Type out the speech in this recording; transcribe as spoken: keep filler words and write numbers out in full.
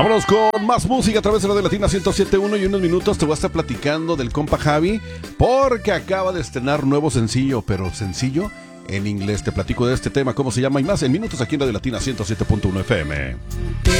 Vámonos con más música a través de Radio Latina ciento siete punto uno y unos minutos te voy a estar platicando del compa Javi porque acaba de estrenar nuevo sencillo, pero sencillo en inglés. Te platico de este tema, cómo se llama y más en minutos aquí en Radio Latina ciento siete punto uno F M.